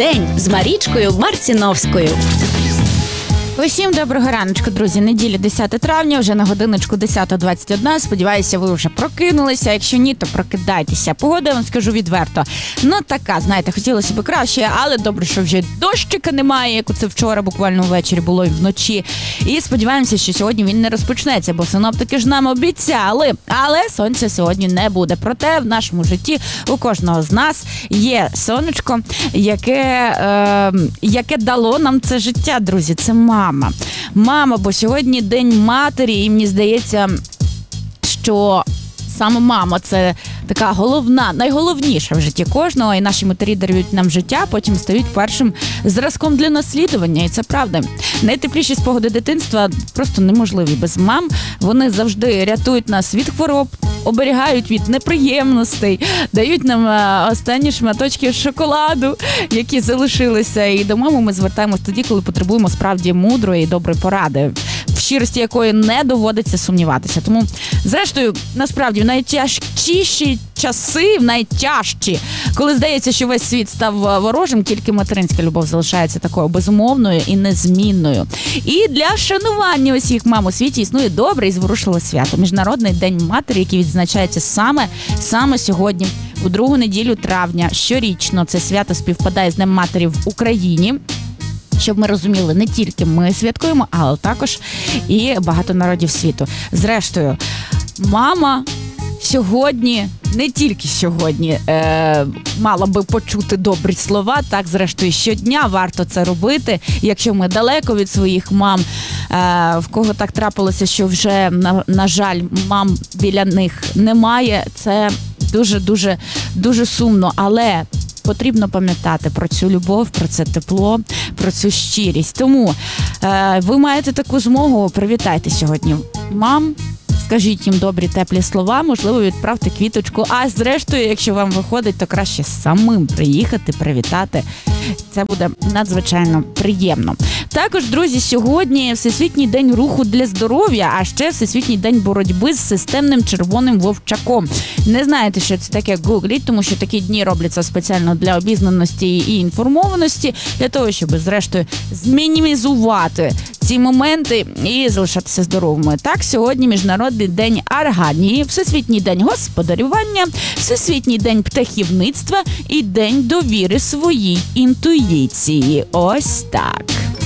день з Марічкою Марціновською. Усім доброго раночку, друзі. Неділя 10 травня, вже на годиночку 10:21. Сподіваюся, ви вже прокинулися. Якщо ні, то прокидайтеся. Погода, я вам скажу відверто. Ну така, знаєте, хотілося б краще, але добре, що вже дощика немає, як це вчора буквально ввечері було і вночі. І сподіваємося, що сьогодні він не розпочнеться, бо синоптики ж нам обіцяли. Але сонця сьогодні не буде. Проте в нашому житті у кожного з нас є сонечко, яке дало нам це життя, друзі. Це Мама, бо сьогодні День матері, і мені здається, що саме мама – це така головна, найголовніша в житті кожного, і наші матері дарують нам життя, потім стають першим зразком для наслідування, і це правда. Найтепліші спогади дитинства просто неможливі без мам. Вони завжди рятують нас від хвороб, оберігають від неприємностей, дають нам останні шматочки шоколаду, які залишилися. І до мами ми звертаємось тоді, коли потребуємо справді мудрої і доброї поради, в щирості якої не доводиться сумніватися. Тому, зрештою, насправді, в найтяжчіші часи, коли здається, що весь світ став ворожим, тільки материнська любов залишається такою безумовною і незмінною. І для шанування усіх мам у світі існує добре і зворушливе свято – Міжнародний день матері, який відзначається саме сьогодні, у другу неділю травня. Щорічно це свято співпадає з Днем матері в Україні. Щоб ми розуміли, не тільки ми святкуємо, але також і багато народів світу. Зрештою, мама сьогодні, не тільки сьогодні, мала би почути добрі слова, так, зрештою, щодня варто це робити. Якщо ми далеко від своїх мам, в кого так трапилося, що вже, на жаль, мам біля них немає, це дуже сумно, але потрібно пам'ятати про цю любов, про це тепло, про цю щирість. Тому ви маєте таку змогу, привітайте сьогодні мам, скажіть їм добрі, теплі слова, можливо, відправте квіточку. А зрештою, якщо вам виходить, то краще самим приїхати, привітати. Це буде надзвичайно приємно. Також, друзі, сьогодні Всесвітній день руху для здоров'я, а ще Всесвітній день боротьби з системним червоним вовчаком. Не знаєте, що це таке? Гугліть, тому що такі дні робляться спеціально для обізнаності і інформованості, для того, щоб, зрештою, змінімізувати ці моменти і залишатися здоровими. Так, сьогодні Міжнародний день органії, Всесвітній день господарювання, Всесвітній день птахівництва і День довіри своїй інтуїції. Ось так.